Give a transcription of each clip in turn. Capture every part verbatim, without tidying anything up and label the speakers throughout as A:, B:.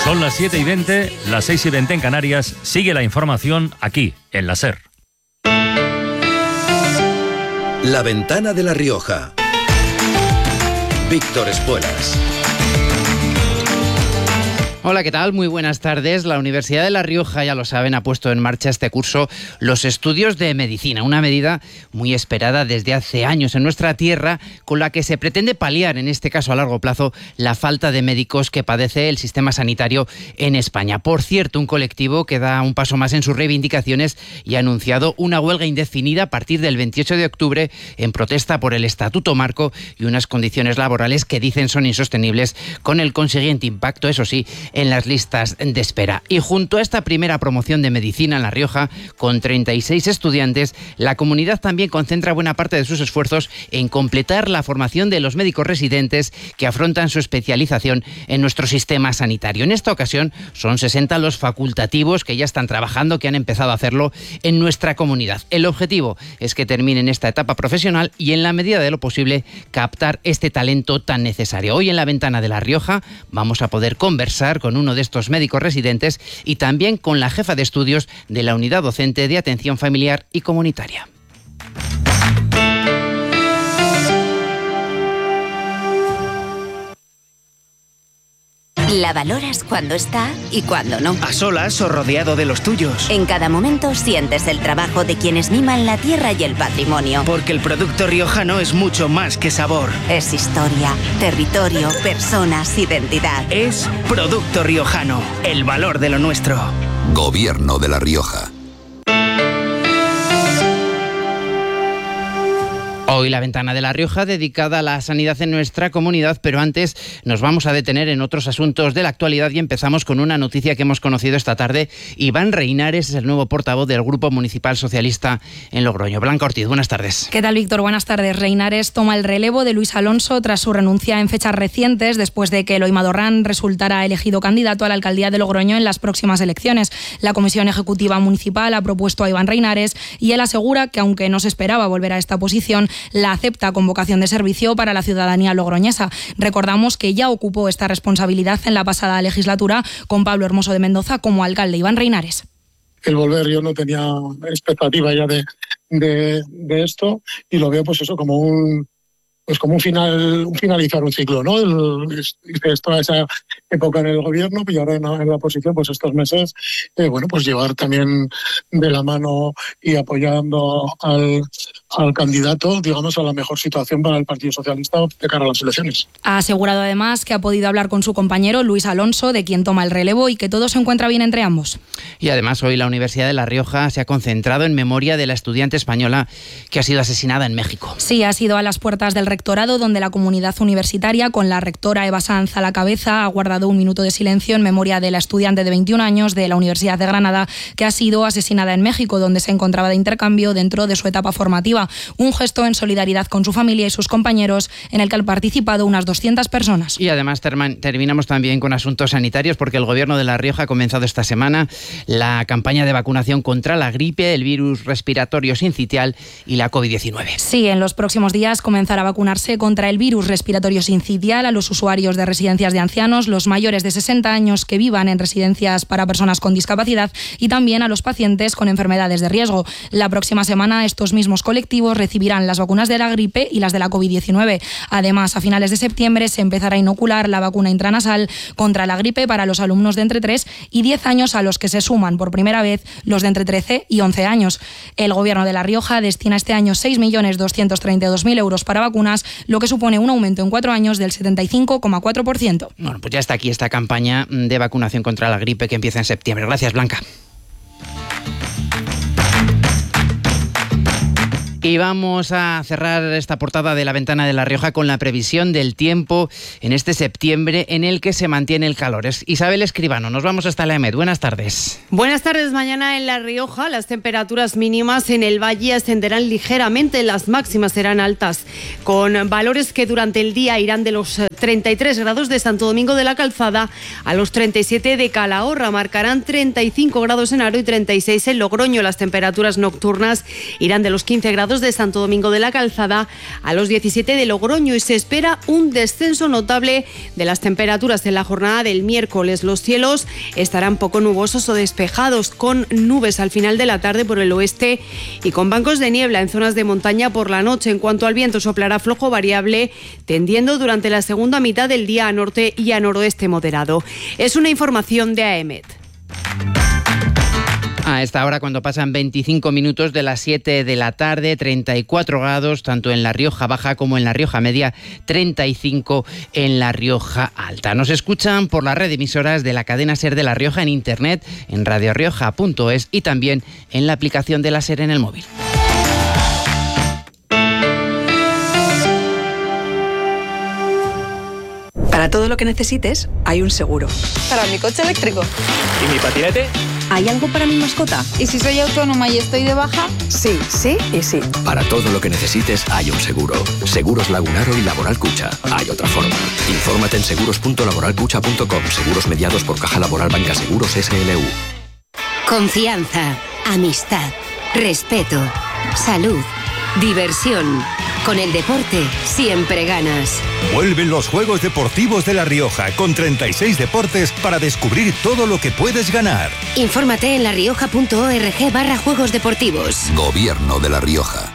A: Son las siete y veinte, las seis y veinte en Canarias. Sigue la información aquí, en la SER.
B: La Ventana de La Rioja. Víctor Espuelas.
C: Hola, ¿qué tal? Muy buenas tardes. La Universidad de La Rioja, ya lo saben, ha puesto en marcha este curso los estudios de medicina, una medida muy esperada desde hace años en nuestra tierra, con la que se pretende paliar, en este caso a largo plazo, la falta de médicos que padece el sistema sanitario en España. Por cierto, un colectivo que da un paso más en sus reivindicaciones y ha anunciado una huelga indefinida a partir del veintiocho de octubre en protesta por el Estatuto Marco y unas condiciones laborales que dicen son insostenibles, con el consiguiente impacto, eso sí, en las listas de espera. Y junto a esta primera promoción de medicina en La Rioja, con treinta y seis estudiantes, la comunidad también concentra buena parte de sus esfuerzos en completar la formación de los médicos residentes que afrontan su especialización en nuestro sistema sanitario. En esta ocasión son sesenta los facultativos que ya están trabajando, que han empezado a hacerlo en nuestra comunidad. El objetivo es que terminen esta etapa profesional y, en la medida de lo posible, captar este talento tan necesario. Hoy en la Ventana de La Rioja vamos a poder conversar con uno de estos médicos residentes y también con la jefa de estudios de la Unidad Docente de Atención Familiar y Comunitaria.
D: La valoras cuando está y cuando no.
E: A solas o rodeado de los tuyos.
D: En cada momento sientes el trabajo de quienes miman la tierra y el patrimonio.
E: Porque el producto riojano es mucho más que sabor.
D: Es historia, territorio, personas, identidad.
E: Es producto riojano, el valor de lo nuestro.
B: Gobierno de La Rioja.
C: Hoy la Ventana de La Rioja dedicada a la sanidad en nuestra comunidad, pero antes nos vamos a detener en otros asuntos de la actualidad y empezamos con una noticia que hemos conocido esta tarde. Iván Reinares es el nuevo portavoz del Grupo Municipal Socialista en Logroño. Blanca Ortiz, buenas tardes.
F: ¿Qué tal, Víctor? Buenas tardes. Reinares toma el relevo de Luis Alonso tras su renuncia en fechas recientes, después de que Eloy Madorrán resultara elegido candidato a la alcaldía de Logroño en las próximas elecciones. La Comisión Ejecutiva Municipal ha propuesto a Iván Reinares y él asegura que, aunque no se esperaba volver a esta posición, la acepta con vocación de servicio para la ciudadanía logroñesa. Recordamos que ya ocupó esta responsabilidad en la pasada legislatura con Pablo Hermoso de Mendoza como alcalde. Iván Reinares.
G: El volver, yo no tenía expectativa ya de, de, de esto y lo veo pues eso como un pues como un final, un finalizar un ciclo, ¿no? El, es, toda esa época en el gobierno y ahora en, en la oposición, pues estos meses, eh, bueno, pues llevar también de la mano y apoyando al, al candidato, digamos, a la mejor situación para el Partido Socialista de cara a las elecciones.
F: Ha asegurado además que ha podido hablar con su compañero Luis Alonso, de quien toma el relevo, y que todo se encuentra bien entre ambos.
C: Y además hoy la Universidad de La Rioja se ha concentrado en memoria de la estudiante española que ha sido asesinada en México.
F: Sí, ha sido a las puertas del rectorado, donde la comunidad universitaria, con la rectora Eva Sanz a la cabeza, ha guardado un minuto de silencio en memoria de la estudiante de veintiún años de la Universidad de Granada que ha sido asesinada en México, donde se encontraba de intercambio dentro de su etapa formativa. Un gesto en solidaridad con su familia y sus compañeros, en el que han participado unas doscientas personas.
C: Y además term- terminamos también con asuntos sanitarios, porque el Gobierno de La Rioja ha comenzado esta semana la campaña de vacunación contra la gripe, el virus respiratorio sincitial y la covid diecinueve.
F: Sí, en los próximos días comenzará a vacunarse contra el virus respiratorio sincitial a los usuarios de residencias de ancianos, los mayores de sesenta años que vivan en residencias para personas con discapacidad y también a los pacientes con enfermedades de riesgo. La próxima semana estos mismos colectivos recibirán las vacunas de la gripe y las de la covid diecinueve. Además, a finales de septiembre se empezará a inocular la vacuna intranasal contra la gripe para los alumnos de entre tres y diez años, a los que se suman por primera vez los de entre trece y once años. El Gobierno de La Rioja destina este año seis millones doscientos treinta y dos mil euros para vacunas, lo que supone un aumento en cuatro años del setenta y cinco coma cuatro por ciento.
C: Bueno, pues ya está aquí esta campaña de vacunación contra la gripe que empieza en septiembre. Gracias, Blanca. Y vamos a cerrar esta portada de la Ventana de La Rioja con la previsión del tiempo en este septiembre, en el que se mantiene el calor. Es Isabel Escribano, nos vamos hasta la EMET. Buenas tardes.
H: Buenas tardes. Mañana en La Rioja las temperaturas mínimas en el valle ascenderán ligeramente, las máximas serán altas, con valores que durante el día irán de los treinta y tres grados de Santo Domingo de la Calzada a los treinta y siete de Calahorra. Marcarán treinta y cinco grados en Haro y treinta y seis en Logroño. Las temperaturas nocturnas irán de los quince grados grados de Santo Domingo de la Calzada a los diecisiete de Logroño, y se espera un descenso notable de las temperaturas en la jornada del miércoles. Los cielos estarán poco nubosos o despejados, con nubes al final de la tarde por el oeste y con bancos de niebla en zonas de montaña por la noche. En cuanto al viento, soplará flojo variable, tendiendo durante la segunda mitad del día a norte y a noroeste moderado. Es una información de A E M E T.
C: A esta hora, cuando pasan veinticinco minutos de las siete de la tarde, treinta y cuatro grados, tanto en La Rioja Baja como en La Rioja Media, treinta y cinco en La Rioja Alta. Nos escuchan por la red de emisoras de la cadena SER de La Rioja en internet, en radio rioja punto es y también en la aplicación de la SER en el móvil.
I: Para todo lo que necesites, hay un seguro.
J: Para mi coche eléctrico.
K: ¿Y mi patinete?
I: ¿Hay algo para mi mascota?
J: ¿Y si soy autónoma y estoy de baja?
I: Sí, sí y sí.
B: Para todo lo que necesites hay un seguro. Seguros Lagunaro y Laboral Cucha. Hay otra forma. Infórmate en seguros punto laboral cucha punto com. Seguros mediados por Caja Laboral Banca Seguros S L U.
D: Confianza, amistad, respeto, salud, diversión. Con el deporte siempre ganas.
L: Vuelven los Juegos Deportivos de La Rioja con treinta y seis deportes para descubrir todo lo que puedes ganar.
D: Infórmate en larioja punto org barra Juegos Deportivos.
B: Gobierno de La Rioja.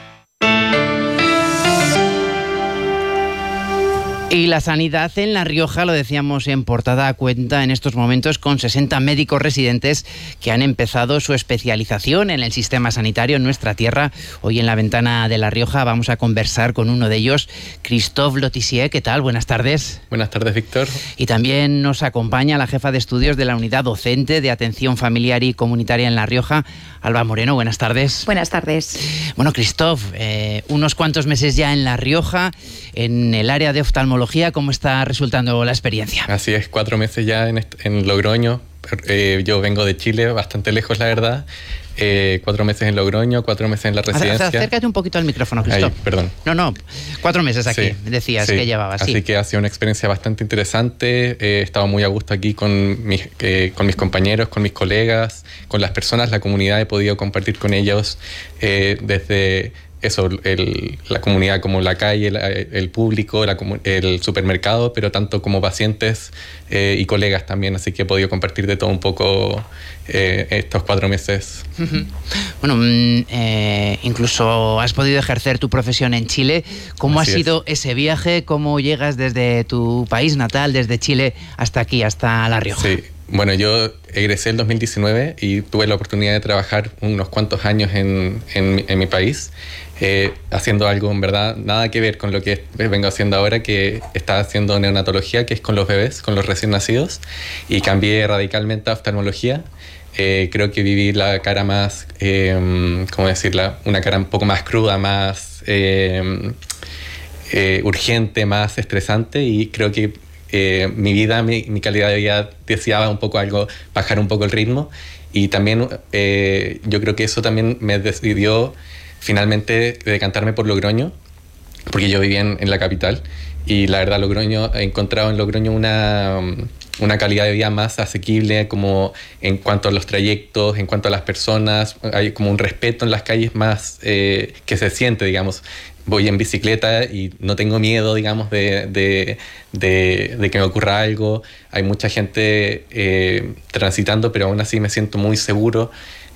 C: Y la sanidad en La Rioja, lo decíamos en portada, cuenta en estos momentos con sesenta médicos residentes que han empezado su especialización en el sistema sanitario en nuestra tierra. Hoy en La Ventana de La Rioja vamos a conversar con uno de ellos, Christophe Lotissier. ¿Qué tal? Buenas tardes.
M: Buenas tardes, Víctor.
C: Y también nos acompaña la jefa de estudios de la Unidad Docente de Atención Familiar y Comunitaria en La Rioja, Alba Moreno. Buenas tardes.
N: Buenas tardes.
C: Bueno, Christophe, eh, unos cuantos meses ya en La Rioja, en el área de oftalmología. ¿Cómo está resultando la experiencia?
M: Así es, cuatro meses ya en, en Logroño. Eh, yo vengo de Chile, bastante lejos, la verdad. Eh, cuatro meses en Logroño, cuatro meses en la residencia.
C: Acércate un poquito al micrófono, Christophe.
M: Ay, perdón.
C: No, no, cuatro meses aquí,
M: sí,
C: decías
M: sí.
C: que llevabas.
M: Así
C: sí.
M: que ha sido una experiencia bastante interesante. Eh, he estado muy a gusto aquí con mis, eh, con mis compañeros, con mis colegas, con las personas, la comunidad. He podido compartir con ellos eh, desde... eso, el, la comunidad como la calle, el, el público, la, el supermercado, pero tanto como pacientes eh, y colegas también, así que he podido compartir de todo un poco eh, estos cuatro meses.
C: Uh-huh. Bueno, eh, incluso has podido ejercer tu profesión en Chile. ¿Cómo así ha sido es. ese viaje? ¿Cómo llegas desde tu país natal, desde Chile hasta aquí, hasta La Rioja?
M: Sí. Bueno, yo egresé en dos mil diecinueve y tuve la oportunidad de trabajar unos cuantos años en, en, en mi país, eh, haciendo algo en verdad nada que ver con lo que vengo haciendo ahora, que estaba haciendo neonatología, que es con los bebés, con los recién nacidos, y cambié radicalmente a oftalmología. Eh, creo que viví la cara más, eh, ¿cómo decirla? Una cara un poco más cruda, más eh, eh, urgente, más estresante, y creo que Eh, mi vida, mi, mi calidad de vida deseaba un poco algo, bajar un poco el ritmo, y también eh, yo creo que eso también me decidió finalmente decantarme por Logroño, porque yo vivía en, en la capital, y la verdad Logroño, he encontrado en Logroño una, una calidad de vida más asequible, como en cuanto a los trayectos, en cuanto a las personas, hay como un respeto en las calles más eh, que se siente, digamos. Voy en bicicleta y no tengo miedo, digamos, de, de, de, de que me ocurra algo. Hay mucha gente eh, transitando, pero aún así me siento muy seguro.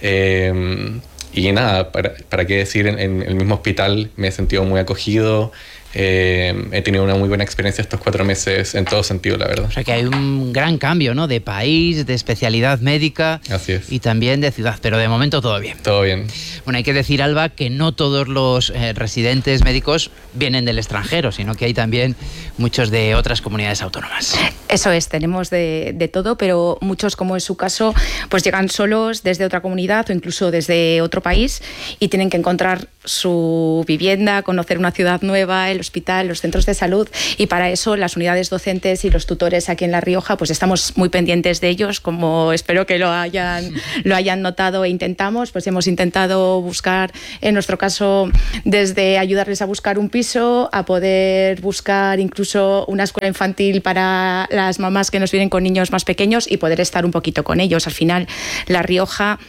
M: Eh, y nada, para, para qué decir, en, en el mismo hospital me he sentido muy acogido. Eh, he tenido una muy buena experiencia estos cuatro meses en todo sentido, la verdad.
C: O sea que hay un gran cambio, ¿no? De país, de especialidad médica.
M: Así es.
C: Y también de ciudad, pero de momento todo bien.
M: Todo bien.
C: Bueno, hay que decir, Alba, que no todos los eh, residentes médicos vienen del extranjero, sino que hay también muchos de otras comunidades autónomas.
N: Eso es, tenemos de, de todo, pero muchos, como es su caso, pues llegan solos desde otra comunidad o incluso desde otro país y tienen que encontrar su vivienda, conocer una ciudad nueva, el hospital, los centros de salud, y para eso las unidades docentes y los tutores aquí en La Rioja pues estamos muy pendientes de ellos, como espero que lo hayan, lo hayan notado, e intentamos, pues hemos intentado buscar, en nuestro caso, desde ayudarles a buscar un piso, a poder buscar incluso una escuela infantil para las mamás que nos vienen con niños más pequeños y poder estar un poquito con ellos. Al final, La Rioja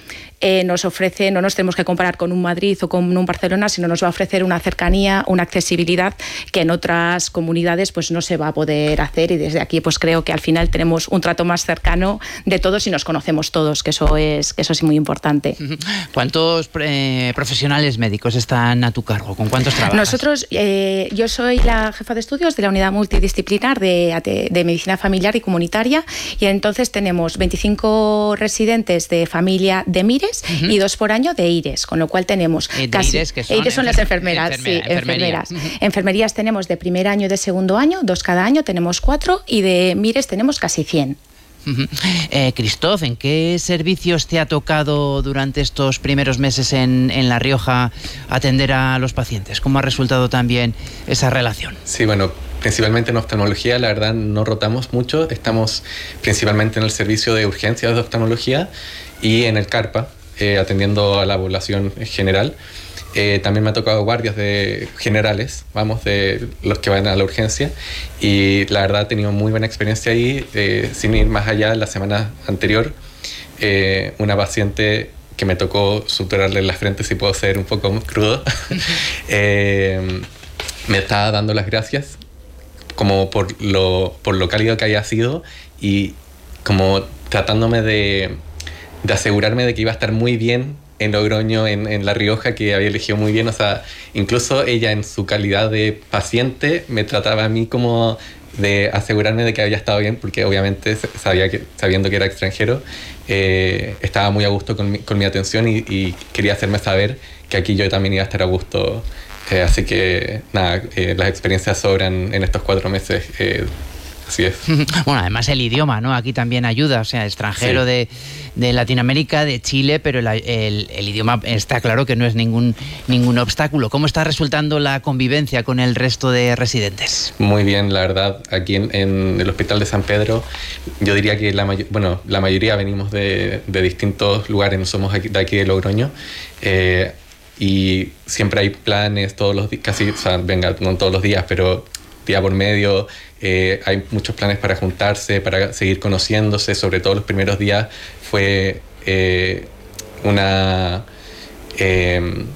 N: eh, nos ofrece, no nos tenemos que comparar con un Madrid o con un Barcelona, sino nos va a ofrecer una cercanía, una accesibilidad que en otras comunidades pues no se va a poder hacer, y desde aquí pues creo que al final tenemos un trato más cercano de todos y nos conocemos todos, que eso es, que eso es muy importante.
C: ¿Cuántos eh, profesionales médicos están a tu cargo? ¿Con cuántos trabajas?
N: Nosotros, eh, yo soy la jefa de estudios de la unidad multidisciplinar de, de medicina familiar y comunitaria, y entonces tenemos veinticinco residentes de familia de MIRES uh-huh. y dos por año de IRES, con lo cual tenemos
C: eh,
N: casi...
C: IRES, que son,
N: IRES son las enfermeras, enfermera, sí,
C: enfermería.
N: enfermeras. Uh-huh. Enfermerías tenemos de primer año y de segundo año, dos cada año, tenemos cuatro, y de MIRES tenemos casi cien.
C: Uh-huh. Eh, Christophe, ¿en qué servicios te ha tocado durante estos primeros meses en, en La Rioja atender a los pacientes? ¿Cómo ha resultado también esa relación?
M: Sí, bueno, principalmente en oftalmología, la verdad no rotamos mucho, estamos principalmente en el servicio de urgencias de oftalmología y en el CARPA, eh, atendiendo a la población general. Eh, también me ha tocado guardias de generales, vamos, de los que van a la urgencia, y la verdad he tenido muy buena experiencia ahí. Eh, sin ir más allá, la semana anterior eh, una paciente que me tocó suturarle en la frente, si puedo ser un poco crudo, eh, me estaba dando las gracias como por lo, por lo cálido que haya sido, y como tratándome de, de asegurarme de que iba a estar muy bien en Logroño, en, en La Rioja, que había elegido muy bien. O sea, incluso ella en su calidad de paciente me trataba a mí como de asegurarme de que había estado bien, porque obviamente sabía que, sabiendo que era extranjero, eh, estaba muy a gusto con mi, con mi atención, y, y quería hacerme saber que aquí yo también iba a estar a gusto. Eh, así que nada, eh, las experiencias sobran en estos cuatro meses. Eh, Así es.
C: Bueno, además el idioma, ¿no? Aquí también ayuda, o sea, extranjero sí. de, de Latinoamérica, de Chile, pero el, el, el idioma está claro que no es ningún, ningún obstáculo. ¿Cómo está resultando la convivencia con el resto de residentes?
M: Muy bien, la verdad. Aquí en, en el Hospital de San Pedro, yo diría que la, may- bueno, la mayoría venimos de, de distintos lugares, no somos aquí, de aquí de Logroño. Eh, y siempre hay planes todos los días, casi, o sea, venga, no todos los días, pero día por medio. Eh, hay muchos planes para juntarse, para seguir conociéndose. Sobre todo los primeros días fue eh, una eh,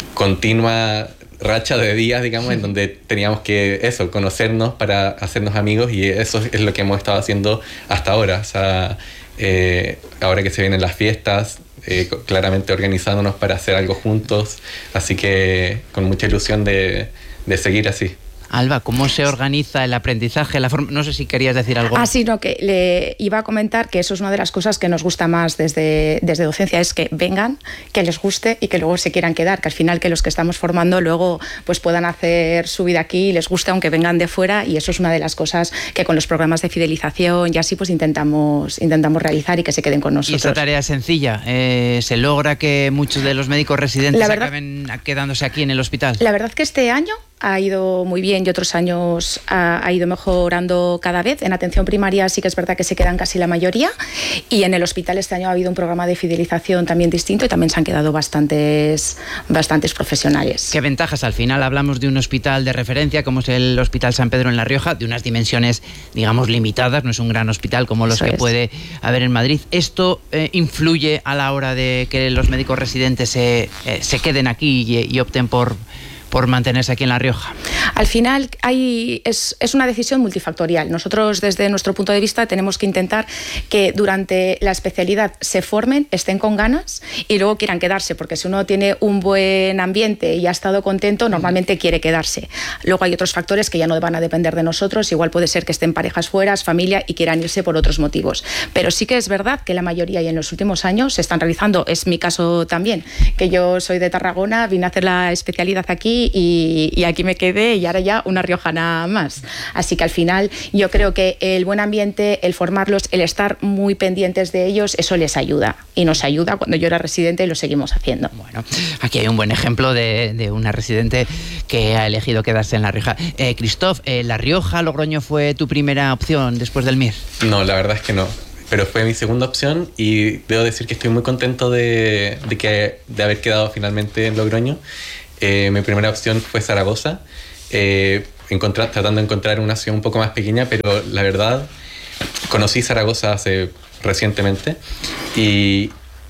M: continua racha de días, digamos, en donde teníamos que eso, conocernos para hacernos amigos, y eso es lo que hemos estado haciendo hasta ahora. O sea, eh, ahora que se vienen las fiestas, eh, claramente organizándonos para hacer algo juntos, así que con mucha ilusión de, de seguir así.
C: Alba, ¿cómo se organiza el aprendizaje? La forma... No sé si querías decir algo.
N: Ah, sí, no, que le iba a comentar que eso es una de las cosas que nos gusta más desde, desde docencia, es que vengan, que les guste y que luego se quieran quedar, que al final que los que estamos formando luego pues puedan hacer su vida aquí y les guste aunque vengan de fuera, y eso es una de las cosas que con los programas de fidelización y así pues intentamos, intentamos realizar y que se queden con nosotros.
C: ¿Y esta tarea es sencilla? Eh, ¿Se logra que muchos de los médicos residentes
N: la verdad,
C: acaben quedándose aquí en el hospital?
N: La verdad que este año ha ido muy bien y otros años ha, ha ido mejorando cada vez. En atención primaria sí que es verdad que se quedan casi la mayoría, y en el hospital este año ha habido un programa de fidelización también distinto y también se han quedado bastantes, bastantes profesionales.
C: ¿Qué ventajas? Al final hablamos de un hospital de referencia como es el Hospital San Pedro en La Rioja, de unas dimensiones, digamos, limitadas, no es un gran hospital como los Eso que es. puede haber en Madrid. ¿Esto eh, influye a la hora de que los médicos residentes se, eh, se queden aquí y, y opten por... por mantenerse aquí en La Rioja?
N: Al final hay, es, es una decisión multifactorial. Nosotros desde nuestro punto de vista tenemos que intentar que durante la especialidad se formen, estén con ganas y luego quieran quedarse, porque si uno tiene un buen ambiente y ha estado contento, normalmente quiere quedarse. Luego hay otros factores que ya no van a depender de nosotros, igual puede ser que estén parejas fuera, familia, y quieran irse por otros motivos. Pero sí que es verdad que la mayoría y en los últimos años se están realizando, es mi caso también, que yo soy de Tarragona, vine a hacer la especialidad aquí Y, y aquí me quedé, y ahora ya una riojana más. Así que al final yo creo que el buen ambiente, el formarlos, el estar muy pendientes de ellos, eso les ayuda. Y nos ayuda cuando yo era residente y lo seguimos haciendo.
C: Bueno, aquí hay un buen ejemplo de, de una residente que ha elegido quedarse en La Rioja. Eh, Christophe, eh, ¿La Rioja, Logroño fue tu primera opción después del M I R?
M: No, la verdad es que no. Pero fue mi segunda opción, y debo decir que estoy muy contento de, de, que, de haber quedado finalmente en Logroño. Eh, mi primera opción fue Zaragoza, eh, encontrar, tratando de encontrar una ciudad un poco más pequeña, pero la verdad conocí Zaragoza hace recientemente y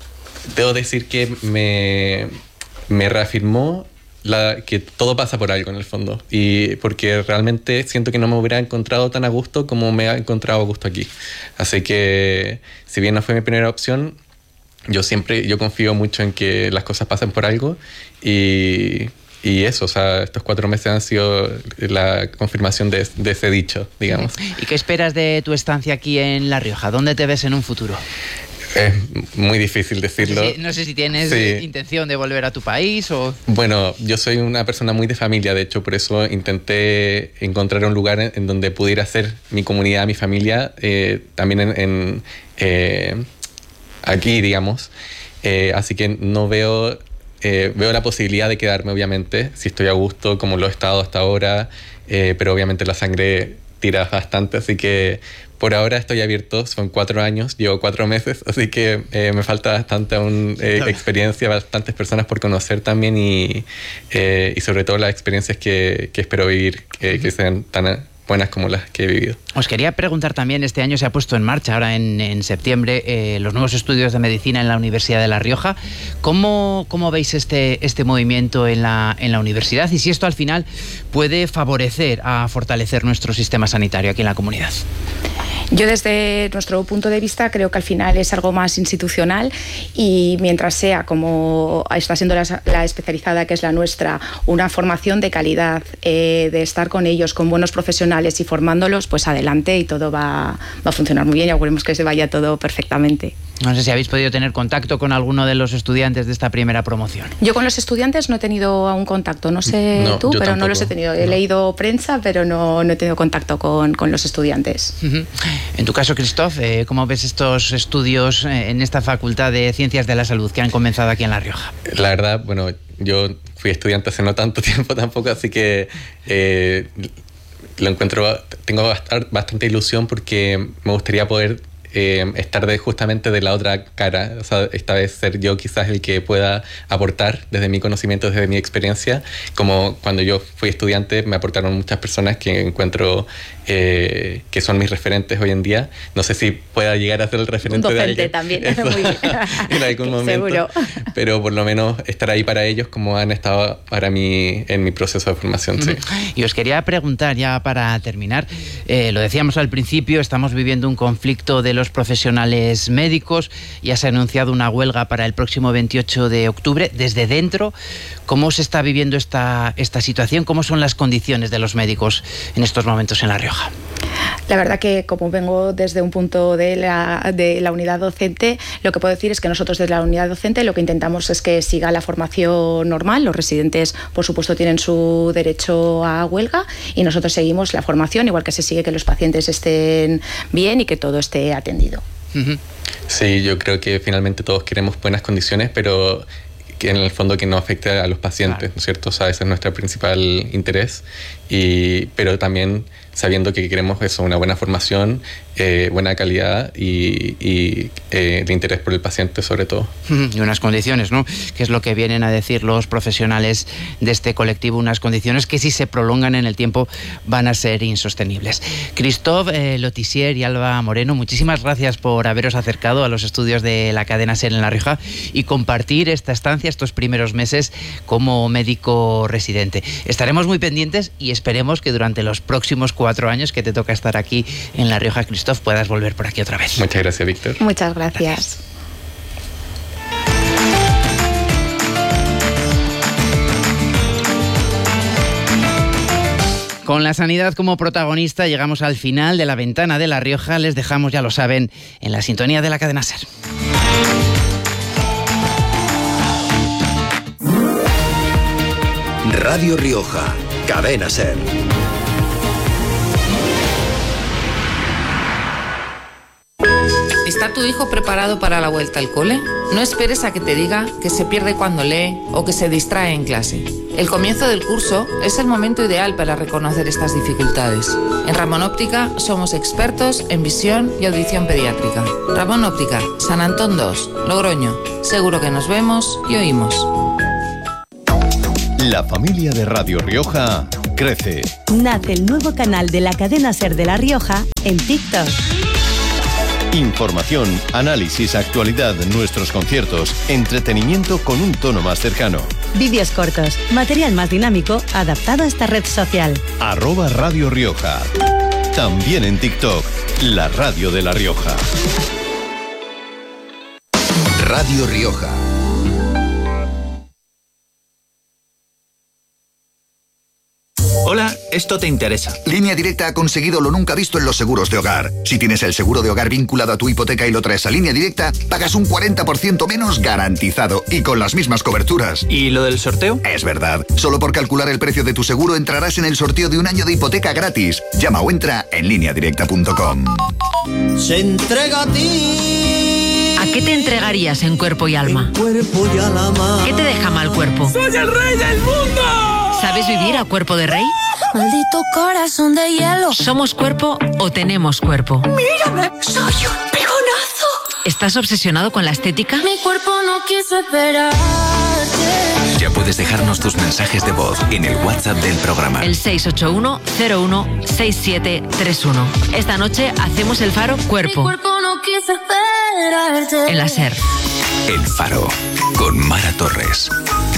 M: debo decir que me, me reafirmó la, que todo pasa por algo en el fondo, y porque realmente siento que no me hubiera encontrado tan a gusto como me ha encontrado a gusto aquí. Así que si bien no fue mi primera opción, yo siempre yo confío mucho en que las cosas pasan por algo, y, y eso, o sea, estos cuatro meses han sido la confirmación de, de ese dicho, digamos.
C: ¿Y qué esperas de tu estancia aquí en La Rioja? ¿Dónde te ves en un futuro?
M: Es muy difícil decirlo.
C: No sé si, no sé si tienes
M: sí.
C: intención de volver a tu país o...
M: Bueno, yo soy una persona muy de familia, de hecho, por eso intenté encontrar un lugar en, en donde pudiera hacer mi comunidad, mi familia, eh, también en, en eh, aquí, digamos. Eh, así que no veo, eh, veo la posibilidad de quedarme, obviamente, si estoy a gusto, como lo he estado hasta ahora, eh, pero obviamente la sangre tira bastante, así que por ahora estoy abierto. Son cuatro años, llevo cuatro meses, así que eh, me falta bastante aún eh, experiencia, bastantes personas por conocer también, y, eh, y sobre todo las experiencias que, que espero vivir, que, que sean tan buenas como las que he vivido.
C: Os quería preguntar también, este año se ha puesto en marcha, ahora en, en septiembre, eh, los nuevos estudios de medicina en la Universidad de La Rioja. ¿Cómo, cómo veis este, este movimiento en la, en la universidad, y si esto al final puede favorecer a fortalecer nuestro sistema sanitario aquí en la comunidad?
N: Yo desde nuestro punto de vista creo que al final es algo más institucional, y mientras sea como está siendo la, la especializada que es la nuestra, una formación de calidad, eh, de estar con ellos, con buenos profesionales y formándolos, pues adelante, y todo va, va a funcionar muy bien, y auguremos que se vaya todo perfectamente.
C: No sé si habéis podido tener contacto con alguno de los estudiantes de esta primera promoción.
N: Yo con los estudiantes no he tenido aún contacto, no sé no, tú, pero tampoco. No los he tenido. He no. leído prensa, pero no, no he tenido contacto con, con los estudiantes.
C: Uh-huh. En tu caso, Christoph, eh, ¿cómo ves estos estudios en esta Facultad de Ciencias de la Salud que han comenzado aquí en La Rioja?
M: La verdad, bueno, yo fui estudiante hace no tanto tiempo tampoco, así que eh, lo encuentro, tengo bastante ilusión, porque me gustaría poder Eh, estar de, justamente de la otra cara, o sea, esta vez ser yo quizás el que pueda aportar desde mi conocimiento, desde mi experiencia, como cuando yo fui estudiante me aportaron muchas personas que encuentro eh, que son mis referentes hoy en día. No sé si pueda llegar a ser el referente de alguien
N: también.
M: Eso, muy bien. En algún momento, seguro. Pero por lo menos estar ahí para ellos como han estado para mí en mi proceso de formación. Sí.
C: Y os quería preguntar ya para terminar, eh, lo decíamos al principio, estamos viviendo un conflicto de los profesionales médicos, ya se ha anunciado una huelga para el próximo veintiocho de octubre. Desde dentro, ¿cómo se está viviendo esta, esta situación? ¿Cómo son las condiciones de los médicos en estos momentos en La Rioja?
N: La verdad que, como vengo desde un punto de la, de la unidad docente, lo que puedo decir es que nosotros desde la unidad docente lo que intentamos es que siga la formación normal. Los residentes, por supuesto, tienen su derecho a huelga, y nosotros seguimos la formación, igual que se sigue que los pacientes estén bien y que todo esté atendido.
M: Uh-huh. Sí, yo creo que finalmente todos queremos buenas condiciones, pero que en el fondo que no afecte a los pacientes, claro. ¿No es cierto? O sea, ese es nuestro principal interés, y, pero también sabiendo que queremos eso, una buena formación, eh, buena calidad y, y eh, de interés por el paciente sobre todo.
C: Y unas condiciones, ¿no? Que es lo que vienen a decir los profesionales de este colectivo, unas condiciones que si se prolongan en el tiempo van a ser insostenibles. Christoph eh, Lotissier y Alba Moreno, muchísimas gracias por haberos acercado a los estudios de la cadena SER en La Rioja y compartir esta estancia, estos primeros meses como médico residente. Estaremos muy pendientes y esperemos que durante los próximos cuatro años que te toca estar aquí en La Rioja, Christoph, puedas volver por aquí otra vez.
M: Muchas gracias, Víctor.
N: Muchas gracias. gracias.
C: Con la sanidad como protagonista llegamos al final de la ventana de La Rioja. Les dejamos, ya lo saben, en la sintonía de la cadena SER.
B: Radio Rioja, cadena SER.
K: ¿Está tu hijo preparado para la vuelta al cole? No esperes a que te diga que se pierde cuando lee o que se distrae en clase. El comienzo del curso es el momento ideal para reconocer estas dificultades. En Ramón Óptica somos expertos en visión y audición pediátrica. Ramón Óptica, San Antón dos, Logroño. Seguro que nos vemos y oímos.
L: La familia de Radio Rioja crece.
O: Nace el nuevo canal de la cadena SER de La Rioja en TikTok. Información, análisis, actualidad, nuestros conciertos, entretenimiento con un tono más cercano.
P: Vídeos cortos, material más dinámico, adaptado a esta red social.
O: Arroba Radio Rioja. También en TikTok, la radio de La Rioja.
Q: Radio Rioja.
R: Hola, esto te interesa.
Q: Línea Directa ha conseguido lo nunca visto en los seguros de hogar. Si tienes el seguro de hogar vinculado a tu hipoteca y lo traes a Línea Directa, pagas un cuarenta por ciento menos garantizado y con las mismas coberturas.
R: ¿Y lo del sorteo?
Q: Es verdad. Solo por calcular el precio de tu seguro entrarás en el sorteo de un año de hipoteca gratis. Llama o entra en línea directa punto com.
S: Se entrega a ti.
T: ¿A qué te entregarías en cuerpo y alma?
S: Cuerpo y alma.
T: ¿Qué te deja mal cuerpo?
S: ¡Soy el rey del mundo!
T: ¿Sabes vivir a cuerpo de rey?
U: Maldito corazón de hielo.
T: ¿Somos cuerpo o tenemos cuerpo?
U: ¡Mírame! ¡Soy un pegonazo!
T: ¿Estás obsesionado con la estética?
U: Mi cuerpo no quiso esperarte.
B: Ya puedes dejarnos tus mensajes de voz en el WhatsApp del programa.
T: El seis ocho uno cero uno seis siete tres uno. Esta noche hacemos el Faro Cuerpo.
U: Mi cuerpo no quiso esperarte.
T: En la SER.
B: El Faro, con Mara Torres.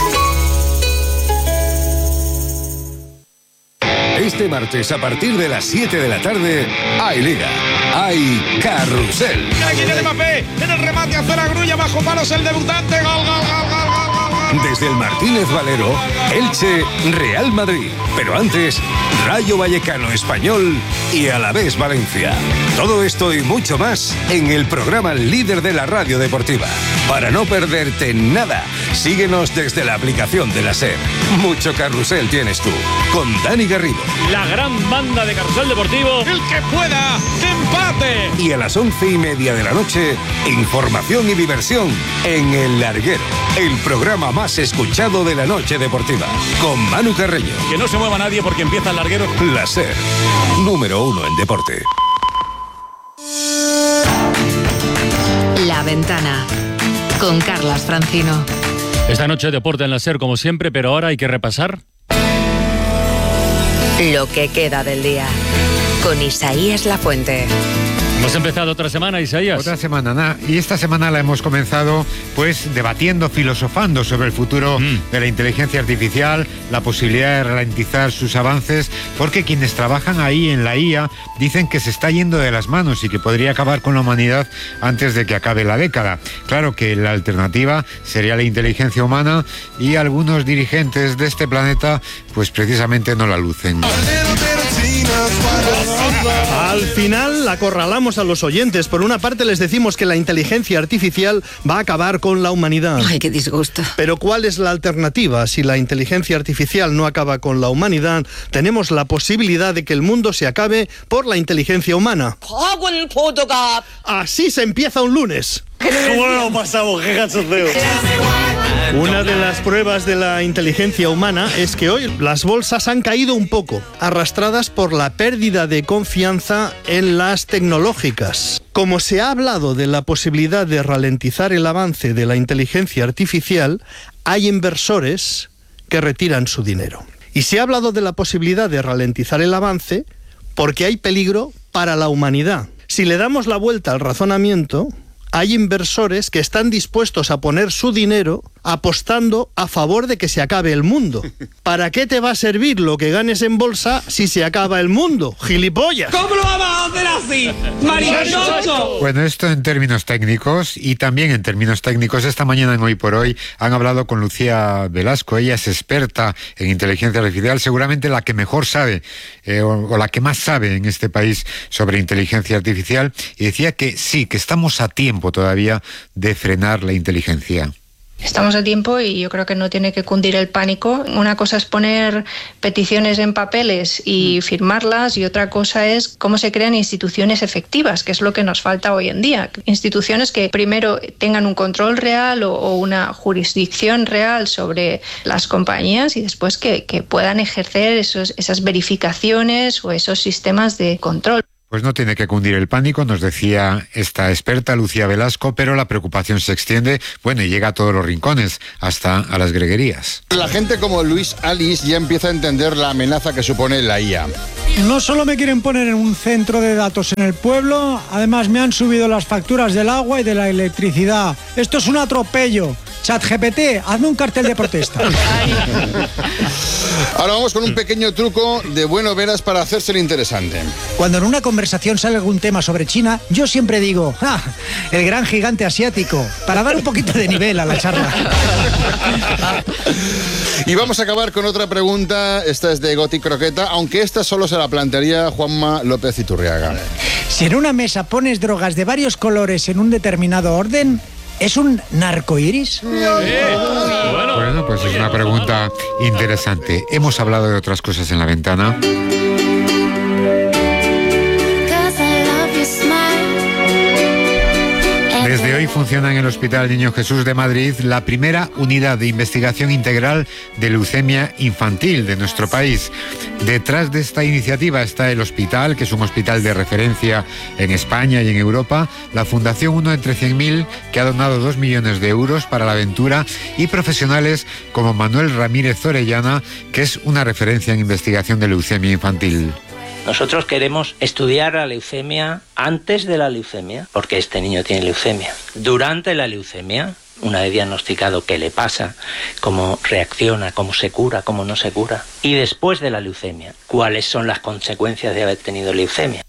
V: Este martes, a partir de las siete de la tarde, hay Liga, hay Carrusel.
W: Mira Kylian Mbappé, en el remate hacia la grulla, bajo palos el debutante, gol, gol, gol, gol, gol, gol.
V: Desde el Martínez Valero, Elche, Real Madrid. Pero antes, Rayo Vallecano Español y Alavés Valencia. Todo esto y mucho más en el programa líder de la radio deportiva. Para no perderte nada, síguenos desde la aplicación de la SER. Mucho carrusel tienes tú, con Dani Garrido.
A: La gran banda de Carrusel Deportivo.
W: El que pueda, que empate.
V: Y a las once y media de la noche, información y diversión en El Larguero, el programa más escuchado de la noche deportiva, con Manu Carreño.
A: Que no se mueva nadie porque empieza El Larguero.
V: La SER, número uno en deporte.
T: La Ventana, con Carlas Francino.
A: Esta noche deporte en la SER como siempre, pero ahora hay que repasar
T: lo que queda del día, con Isaías Lafuente.
A: Hemos empezado otra semana, Isaías.
X: Otra semana, nada. Y esta semana la hemos comenzado pues debatiendo, filosofando sobre el futuro mm. de la inteligencia artificial, la posibilidad de ralentizar sus avances, porque quienes trabajan ahí en la I A dicen que se está yendo de las manos y que podría acabar con la humanidad antes de que acabe la década. Claro que la alternativa sería la inteligencia humana y algunos dirigentes de este planeta pues precisamente no la lucen.
W: Al final acorralamos a los oyentes. Por una parte les decimos que la inteligencia artificial va a acabar con la humanidad.
T: Ay, qué disgusto.
W: Pero ¿cuál es la alternativa? Si la inteligencia artificial no acaba con la humanidad, tenemos la posibilidad de que el mundo se acabe por la inteligencia humana. Así se empieza un lunes.
S: ¿Cómo lo pasamos? ¡Qué cachondeo!
W: Una de las pruebas de la inteligencia humana es que hoy las bolsas han caído un poco, arrastradas por la pérdida de confianza en las tecnológicas. Como se ha hablado de la posibilidad de ralentizar el avance de la inteligencia artificial, hay inversores que retiran su dinero. Y se ha hablado de la posibilidad de ralentizar el avance porque hay peligro para la humanidad. Si le damos la vuelta al razonamiento, hay inversores que están dispuestos a poner su dinero apostando a favor de que se acabe el mundo. ¿Para qué te va a servir lo que ganes en bolsa si se acaba el mundo, gilipollas?
S: ¿Cómo lo vamos a hacer así, maricocho?
X: Bueno, esto en términos técnicos y también en términos técnicos. Esta mañana en Hoy por Hoy han hablado con Lucía Velasco. Ella es experta en inteligencia artificial, seguramente la que mejor sabe eh, o, o la que más sabe en este país sobre inteligencia artificial, y decía que sí, que estamos a tiempo todavía de frenar la inteligencia.
Y: Estamos a tiempo y yo creo que no tiene que cundir el pánico. Una cosa es poner peticiones en papeles y firmarlas, y otra cosa es cómo se crean instituciones efectivas, que es lo que nos falta hoy en día. Instituciones que primero tengan un control real o, o una jurisdicción real sobre las compañías, y después que, que puedan ejercer esos, esas verificaciones o esos sistemas de control.
X: Pues no tiene que cundir el pánico, nos decía esta experta Lucía Velasco, pero la preocupación se extiende, bueno, y llega a todos los rincones, hasta a las greguerías.
E: La gente como Luis Alice ya empieza a entender la amenaza que supone la I A.
F: No solo me quieren poner en un centro de datos en el pueblo, además me han subido las facturas del agua y de la electricidad. Esto es un atropello. ChatGPT, hazme un cartel de protesta.
E: Ahora vamos con un pequeño truco de Bueno Veras para hacerse el interesante.
F: Cuando en una conversación sale algún tema sobre China, yo siempre digo, ¡ah! El gran gigante asiático, para dar un poquito de nivel a la charla.
E: Y vamos a acabar con otra pregunta, esta es de Goti Croqueta, aunque esta solo se la plantearía Juanma López Iturriaga.
F: Si en una mesa pones drogas de varios colores en un determinado orden, ¿es un narcoiris?
X: Eh, bueno, bueno, pues es una pregunta interesante. Hemos hablado de otras cosas en la ventana. Desde hoy funciona en el Hospital Niño Jesús de Madrid la primera unidad de investigación integral de leucemia infantil de nuestro país. Detrás de esta iniciativa está el hospital, que es un hospital de referencia en España y en Europa, la Fundación Uno entre cien mil, que ha donado dos millones de euros para la aventura, y profesionales como Manuel Ramírez Orellana, que es una referencia en investigación de leucemia infantil.
G: Nosotros queremos estudiar la leucemia antes de la leucemia, porque este niño tiene leucemia. Durante la leucemia, una vez diagnosticado qué le pasa, cómo reacciona, cómo se cura, cómo no se cura. Y después de la leucemia, cuáles son las consecuencias de haber tenido leucemia.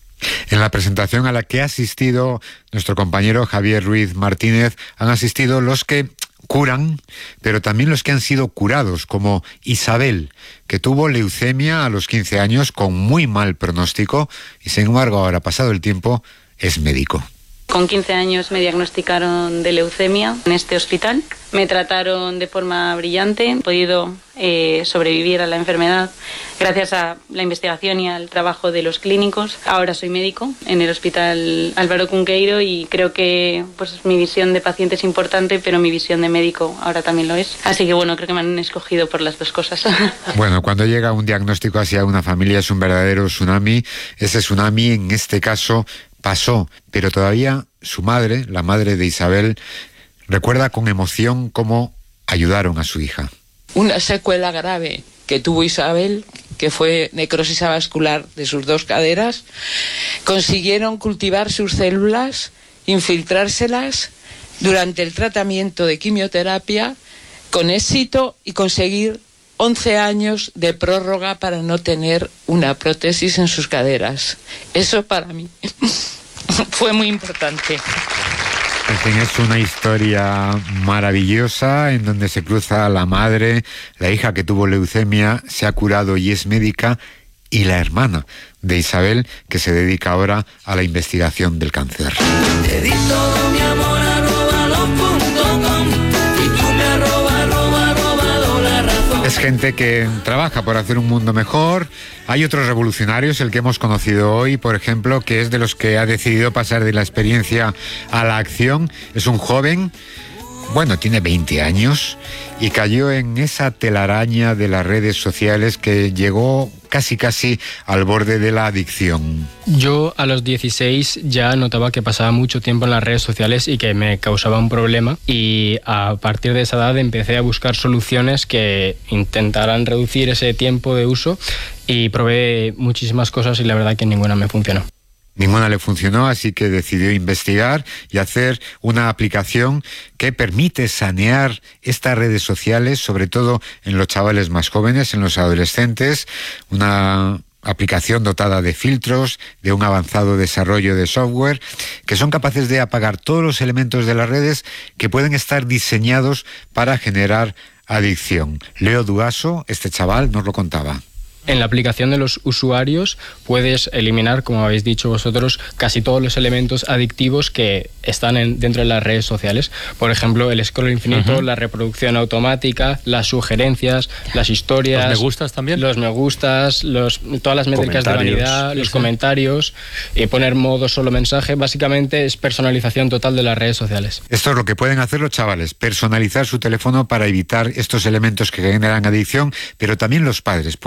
X: En la presentación a la que ha asistido nuestro compañero Javier Ruiz Martínez, han asistido los que curan, pero también los que han sido curados, como Isabel, que tuvo leucemia a los quince años con muy mal pronóstico y sin embargo ahora, pasado el tiempo, es médico.
H: Con quince años me diagnosticaron de leucemia en este hospital. Me trataron de forma brillante. He podido eh, sobrevivir a la enfermedad gracias a la investigación y al trabajo de los clínicos. Ahora soy médico en el Hospital Álvaro Cunqueiro y creo que pues, mi visión de paciente es importante, pero mi visión de médico ahora también lo es. Así que bueno, creo que me han escogido por las dos cosas.
X: Bueno, cuando llega un diagnóstico hacia una familia es un verdadero tsunami. Ese tsunami, en este caso, pasó, pero todavía su madre, la madre de Isabel, recuerda con emoción cómo ayudaron a su hija.
J: Una secuela grave que tuvo Isabel, que fue necrosis avascular de sus dos caderas, consiguieron cultivar sus células, infiltrárselas durante el tratamiento de quimioterapia con éxito y conseguir once años de prórroga para no tener una prótesis en sus caderas. Eso para mí fue muy importante.
X: En fin, es una historia maravillosa en donde se cruza la madre, la hija que tuvo leucemia, se ha curado y es médica, y la hermana de Isabel, que se dedica ahora a la investigación del cáncer.
S: Te di todo mi amor, arroba los punto com, y tú me arroba, arroba, arroba, la razón.
X: Es gente que trabaja por hacer un mundo mejor. Hay otros revolucionarios, el que hemos conocido hoy, por ejemplo, que es de los que ha decidido pasar de la experiencia a la acción. Es un joven, bueno, tiene veinte años, y cayó en esa telaraña de las redes sociales que llegó casi casi al borde de la adicción.
Z: Yo a los dieciséis ya notaba que pasaba mucho tiempo en las redes sociales y que me causaba un problema, y a partir de esa edad empecé a buscar soluciones que intentaran reducir ese tiempo de uso, y probé muchísimas cosas y la verdad que ninguna me funcionó.
X: Ninguna le funcionó, así que decidió investigar y hacer una aplicación que permite sanear estas redes sociales, sobre todo en los chavales más jóvenes, en los adolescentes. Una aplicación dotada de filtros, de un avanzado desarrollo de software, que son capaces de apagar todos los elementos de las redes que pueden estar diseñados para generar adicción. Leo Duaso, este chaval, nos lo contaba.
Z: En la aplicación de los usuarios puedes eliminar, como habéis dicho vosotros, casi todos los elementos adictivos que están en, dentro de las redes sociales. Por ejemplo, el scroll infinito, uh-huh. la reproducción automática, las sugerencias, las historias.
A: ¿Los me gustas también?
Z: Los me gustas, los, todas las métricas de vanidad, los sí. comentarios, y poner modo solo mensaje. Básicamente es personalización total de las redes sociales.
X: Esto es lo que pueden hacer los chavales, personalizar su teléfono para evitar estos elementos que generan adicción, pero también los padres pueden utilizar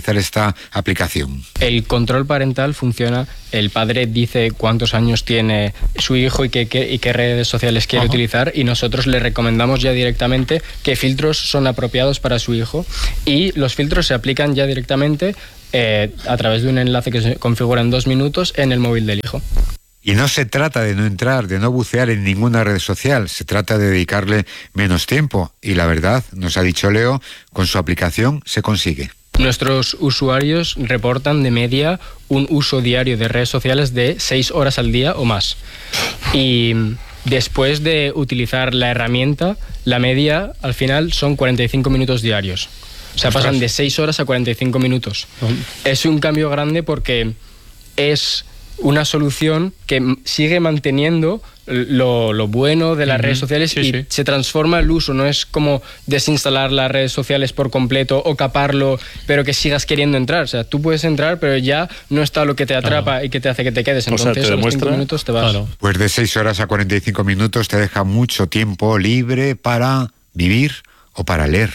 X: utilizar esta aplicación?
Z: El control parental funciona, el padre dice cuántos años tiene su hijo y qué, qué, y qué redes sociales quiere Ajá. utilizar, y nosotros le recomendamos ya directamente qué filtros son apropiados para su hijo, y los filtros se aplican ya directamente eh, a través de un enlace que se configura en dos minutos en el móvil del hijo.
X: Y no se trata de no entrar, de no bucear en ninguna red social, se trata de dedicarle menos tiempo. Y la verdad, nos ha dicho Leo, con su aplicación se consigue.
Z: Nuestros usuarios reportan de media un uso diario de redes sociales de seis horas al día o más. Y después de utilizar la herramienta, la media al final son cuarenta y cinco minutos diarios. O sea, pasan de seis horas a cuarenta y cinco minutos. Es un cambio grande porque es una solución que sigue manteniendo lo, lo bueno de las uh-huh. redes sociales sí, y sí. se transforma el uso, no es como desinstalar las redes sociales por completo o caparlo, pero que sigas queriendo entrar. O sea, tú puedes entrar, pero ya no está lo que te atrapa claro. y que te hace que te quedes. Entonces, o sea, te a los cinco minutos te vas. Claro.
X: Pues de seis horas a cuarenta y cinco minutos te deja mucho tiempo libre para vivir o para leer.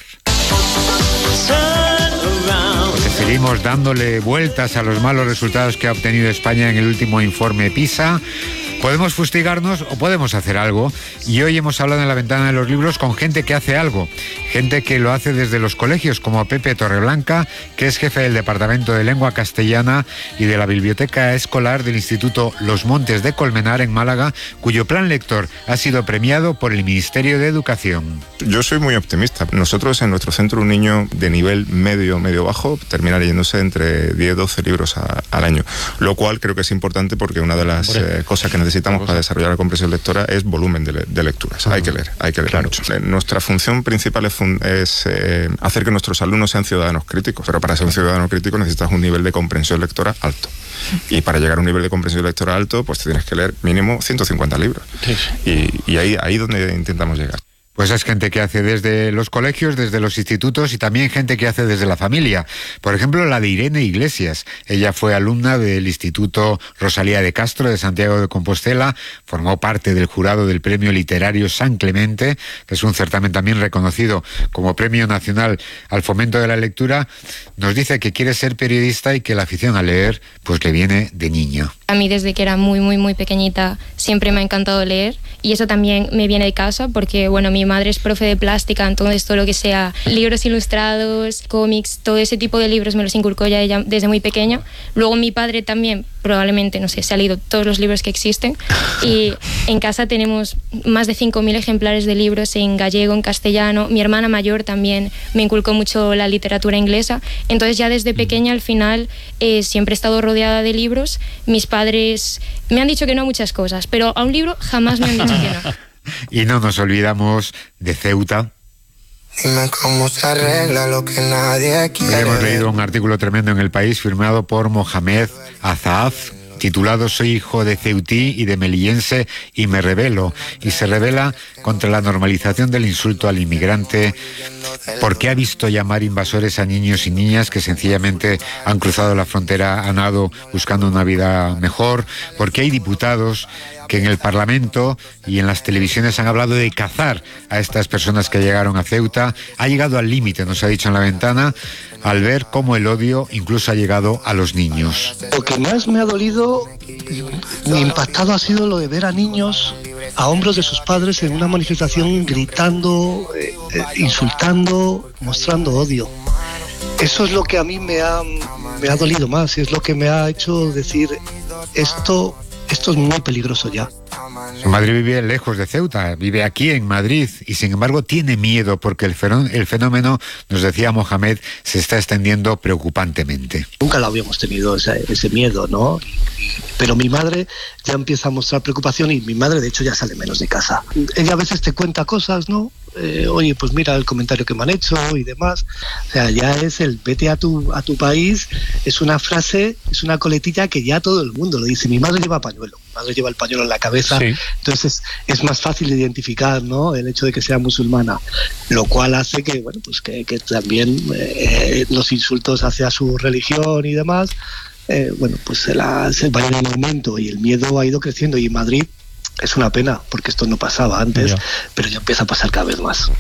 X: Seguimos dándole vueltas a los malos resultados que ha obtenido España en el último informe PISA. Podemos fustigarnos o podemos hacer algo, y hoy hemos hablado en La Ventana de los Libros con gente que hace algo, gente que lo hace desde los colegios, como Pepe Torreblanca, que es jefe del Departamento de Lengua Castellana y de la Biblioteca Escolar del Instituto Los Montes de Colmenar en Málaga, cuyo plan lector ha sido premiado por el Ministerio de Educación.
C: Yo soy muy optimista. Nosotros en nuestro centro un niño de nivel medio, medio bajo termina leyéndose entre diez, doce libros a, al año, lo cual creo que es importante porque una de las eh, cosas que necesitamos necesitamos para desarrollar la comprensión lectora es volumen de, le de lecturas. Uh-huh. Hay que leer, hay que leer claro. mucho. Nuestra función principal es, fun es eh, hacer que nuestros alumnos sean ciudadanos críticos, pero para ser un ciudadano crítico necesitas un nivel de comprensión lectora alto. Y para llegar a un nivel de comprensión lectora alto, pues tienes que leer mínimo ciento cincuenta libros. Sí, sí. Y, y ahí ahí donde intentamos llegar.
X: Pues es gente que hace desde los colegios, desde los institutos, y también gente que hace desde la familia. Por ejemplo, la de Irene Iglesias. Ella fue alumna del Instituto Rosalía de Castro de Santiago de Compostela, formó parte del jurado del Premio Literario San Clemente, que es un certamen también reconocido como Premio Nacional al Fomento de la Lectura. Nos dice que quiere ser periodista y que la afición a leer pues le viene de niña.
D: A mí desde que era muy, muy, muy pequeñita siempre me ha encantado leer, y eso también me viene de casa porque, bueno, mi madre es profe de plástica, entonces todo lo que sea libros ilustrados, cómics, todo ese tipo de libros me los inculcó ya ella desde muy pequeña. Luego mi padre también, probablemente, no sé, se ha leído todos los libros que existen, y en casa tenemos más de cinco mil ejemplares de libros en gallego, en castellano. Mi hermana mayor también me inculcó mucho la literatura inglesa, entonces ya desde pequeña al final eh, siempre he estado rodeada de libros. Mis padres me han dicho que no a muchas cosas, pero a un libro jamás me han dicho que no.
X: Y no nos olvidamos de Ceuta.
I: Dime cómo se arregla lo que nadie quiere.
X: Hoy hemos leído un artículo tremendo en El País firmado por Mohamed Azaf, titulado Soy hijo de ceutí y de melillense y me rebelo, y se revela contra la normalización del insulto al inmigrante, porque ha visto llamar invasores a niños y niñas que sencillamente han cruzado la frontera a nado buscando una vida mejor, porque hay diputados que en el Parlamento y en las televisiones han hablado de cazar a estas personas que llegaron a Ceuta. Ha llegado al límite, nos ha dicho en La Ventana, al ver cómo el odio incluso ha llegado a los niños.
K: Lo que más me ha dolido, me ha impactado, ha sido lo de ver a niños a hombros de sus padres en una manifestación gritando, eh, eh, insultando, mostrando odio. Eso es lo que a mí me ha, me ha dolido más, y es lo que me ha hecho decir esto... Esto es muy peligroso ya.
X: Su madre vive lejos de Ceuta, vive aquí en Madrid, y sin embargo tiene miedo porque el fenómeno, nos decía Mohamed, se está extendiendo preocupantemente.
K: Nunca lo habíamos tenido ese, ese miedo, ¿no? Pero mi madre ya empieza a mostrar preocupación, y mi madre de hecho ya sale menos de casa. Ella a veces te cuenta cosas, ¿no? Eh, oye, pues mira el comentario que me han hecho y demás. O sea, ya es el vete a tu, a tu país, es una frase, es una coletilla que ya todo el mundo lo dice. Mi madre lleva pañuelo, mi madre lleva el pañuelo en la cabeza, sí. Entonces es, es más fácil de identificar, ¿no? El hecho de que sea musulmana, lo cual hace que, bueno, pues que, que también eh, los insultos hacia su religión y demás, eh, bueno, pues se, la, se vayan en aumento, y el miedo ha ido creciendo, y en Madrid es una pena, porque esto no pasaba antes, ya. Pero ya empieza a pasar cada vez más.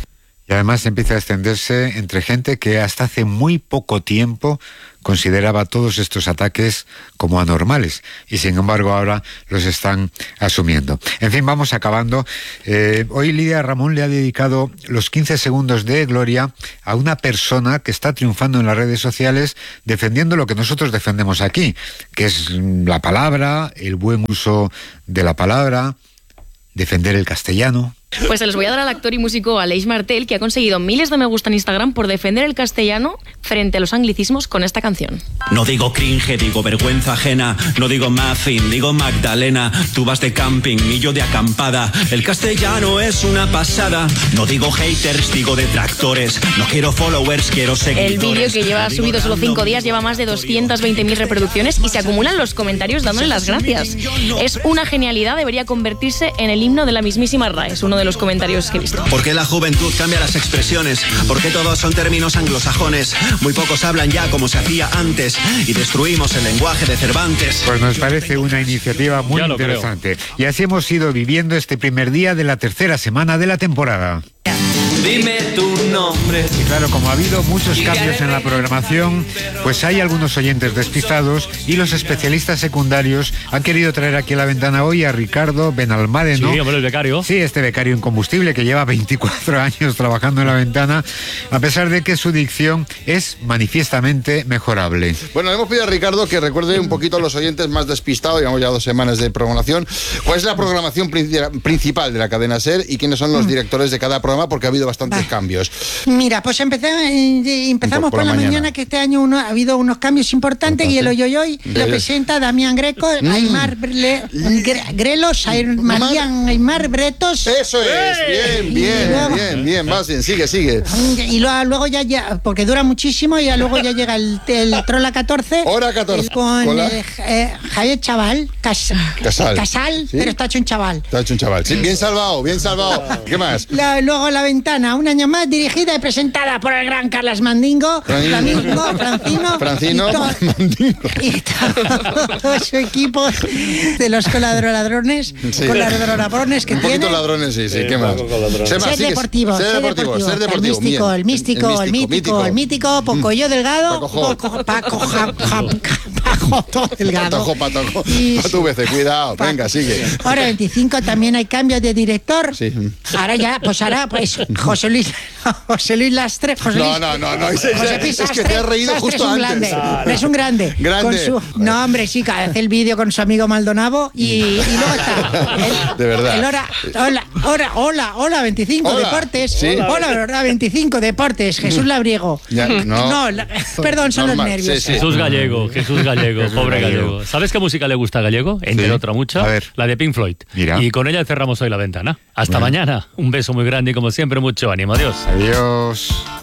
X: Y además empieza a extenderse entre gente que hasta hace muy poco tiempo consideraba todos estos ataques como anormales y sin embargo ahora los están asumiendo. En fin, vamos acabando. Eh, hoy Lidia Ramón le ha dedicado los quince segundos de gloria a una persona que está triunfando en las redes sociales defendiendo lo que nosotros defendemos aquí, que es la palabra, el buen uso de la palabra, defender el castellano.
L: Pues se los voy a dar al actor y músico Aleix Martel, que ha conseguido miles de me gusta en Instagram por defender el castellano frente a los anglicismos con esta canción.
M: No digo cringe, digo vergüenza ajena. No digo muffin, digo Magdalena. Tú vas de camping y yo de acampada. El castellano es una pasada. No digo haters, digo detractores. No quiero followers, quiero seguidores.
L: El vídeo, que lleva subido solo cinco días, lleva más de doscientas veinte mil reproducciones y se acumulan los comentarios dándole las gracias. Es una genialidad, debería convertirse en el himno de la mismísima R A E. Es uno de los comentarios que he visto.
M: ¿Por qué la juventud cambia las expresiones? ¿Por qué todos son términos anglosajones? Muy pocos hablan ya como se hacía antes y destruimos el lenguaje de Cervantes.
X: Pues nos parece una iniciativa muy interesante. Y así hemos ido viviendo este primer día de la tercera semana de la temporada.
S: Dime tu nombre.
X: Y claro, como ha habido muchos cambios en la programación, pues hay algunos oyentes despistados y los especialistas secundarios han querido traer aquí a la ventana hoy a Ricardo Benalmádeno.
A: Sí, hombre, el becario.
X: Sí, este becario en combustible que lleva veinticuatro años trabajando en la ventana, a pesar de que su dicción es manifiestamente mejorable.
E: Bueno, le hemos pedido a Ricardo que recuerde un poquito a los oyentes más despistados, llevamos ya dos semanas de programación, cuál es la programación principal de la cadena SER y quiénes son los directores de cada programa, porque ha habido bastantes cambios.
N: Mira, pues empezamos, empezamos por, por la mañana. mañana, que este año uno, ha habido unos cambios importantes. Entonces, y el Oyoyoy lo presenta Damián Greco, mm. Aymar Bre, Gre, Grelos, Marian Aymar Bretos.
E: Eso es, bien, bien, luego, bien, bien, más bien, sigue, sigue.
N: Y luego, luego ya, ya, porque dura muchísimo, y ya luego ya llega el, el Trola catorce.
E: Hora catorce.
N: Con, con la... eh, Javier Chaval, Cas,
E: Casal,
N: Casal ¿sí? Pero está hecho un chaval.
E: Está hecho un chaval, sí, bien salvado, bien salvado. ¿Qué más?
N: La, luego La Ventana, un año más, dirigida y presentada por el gran Carlas Mandingo, Flamingo, Francino,
E: Francino
N: y, to Mandingo. Y todo su equipo de los coladroladrones, sí. coladroladrones que
E: un
N: tiene.
E: Un ladrones, sí, sí, ¿qué más?
N: Ser, ser deportivo, ser deportivo, ser deportivo. El místico, el místico, el mítico, el mítico, Pocoyo Delgado, Paco, Paco, Paco Delgado.
E: Patojo, patojo, patu veces, cuidado, venga, sigue.
N: Ahora veinticinco también hay cambios de director.
E: Sí.
N: Ahora ya, pues ahora, pues José Luis, José Luis Lastre, José Luis.
E: No, no, no, no, es, es, es que te has reído
N: Lastre
E: justo
N: es
E: antes.
N: Grande, es un grande.
E: Grande.
N: Con su, no, hombre, sí, hace el vídeo con su amigo Maldonado y, y luego está. El,
E: de verdad.
N: El hora, hola, hola, hola, hola, veinticinco
E: hola.
N: Deportes.
E: ¿Sí?
N: Hola, verdad, veinticinco Deportes. Jesús Labriego.
E: Ya, no,
N: no la, perdón, son Normal. Los nervios.
A: Sí, sí. Jesús Gallego, Jesús Gallego,
X: Jesús
A: pobre
X: Gallego.
A: Gallego. ¿Sabes qué música le gusta a Gallego? Entre sí. otra mucha, la de Pink Floyd.
X: Mira.
A: Y con ella cerramos hoy La Ventana. Hasta bueno. mañana. Un beso muy grande y como siempre mucho ánimo. Adiós.
X: Adiós.